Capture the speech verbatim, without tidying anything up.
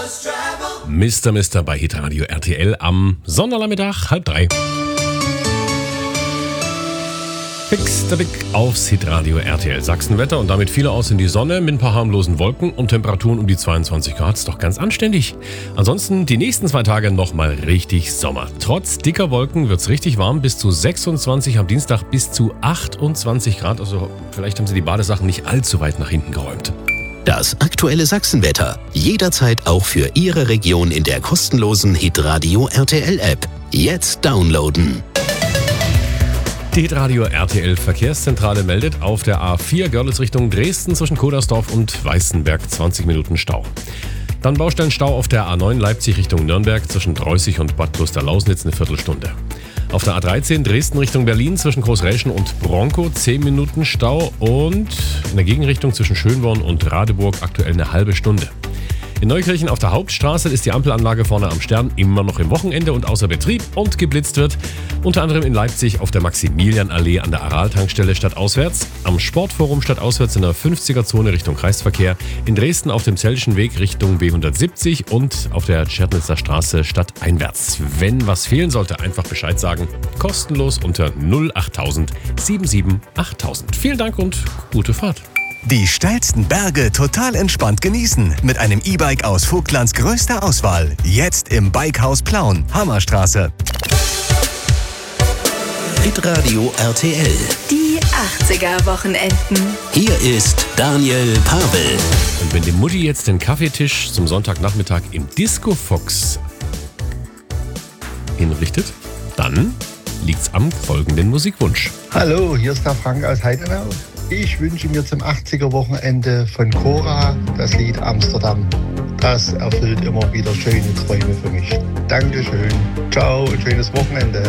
Mister Mister bei Hitradio R T L am Sonnernachmittag, halb drei. Fix der Blick aufs Hitradio R T L Sachsenwetter und damit viele aus in die Sonne mit ein paar harmlosen Wolken und Temperaturen um die zweiundzwanzig Grad. Ist doch ganz anständig. Ansonsten die nächsten zwei Tage nochmal richtig Sommer. Trotz dicker Wolken wird's richtig warm, bis zu sechsundzwanzig, am Dienstag bis zu achtundzwanzig Grad. Also vielleicht haben Sie die Badesachen nicht allzu weit nach hinten geräumt. Das aktuelle Sachsenwetter. Jederzeit auch für Ihre Region in der kostenlosen Hitradio R T L App. Jetzt downloaden. Die Hitradio R T L Verkehrszentrale meldet auf der A vier Görlitz Richtung Dresden zwischen Kodersdorf und Weißenberg zwanzig Minuten Stau. Dann Baustellenstau auf der A neun Leipzig Richtung Nürnberg zwischen Dreußig und Bad Klosterlausnitz eine Viertelstunde. Auf der A dreizehn Dresden Richtung Berlin zwischen Großräschen und Bronkow zehn Minuten Stau und in der Gegenrichtung zwischen Schönborn und Radeburg aktuell eine halbe Stunde. In Neukirchen auf der Hauptstraße ist die Ampelanlage vorne am Stern immer noch im Wochenende und außer Betrieb und geblitzt wird. Unter anderem in Leipzig auf der Maximilianallee an der Aral-Tankstelle stadtauswärts, am Sportforum stadtauswärts in der fünfziger-Zone Richtung Kreisverkehr, in Dresden auf dem Zeltischen Weg Richtung B hundertsiebzig und auf der Tschernitzer Straße stadteinwärts. Wenn was fehlen sollte, einfach Bescheid sagen. Kostenlos unter null achttausend sieben sieben achttausend. Vielen Dank und gute Fahrt. Die steilsten Berge total entspannt genießen mit einem E-Bike aus Vogtlands größter Auswahl. Jetzt im Bikehaus Plauen, Hammerstraße. Hitradio R T L. Die achtziger-Wochenenden. Hier ist Daniel Pavel. Und wenn die Mutti jetzt den Kaffeetisch zum Sonntagnachmittag im Disco Fox hinrichtet, dann liegt's am folgenden Musikwunsch. Hallo, hier ist der Frank aus Heidenau. Ich wünsche mir zum achtziger-Wochenende von Cora das Lied Amsterdam. Das erfüllt immer wieder schöne Träume für mich. Dankeschön. Ciao und schönes Wochenende.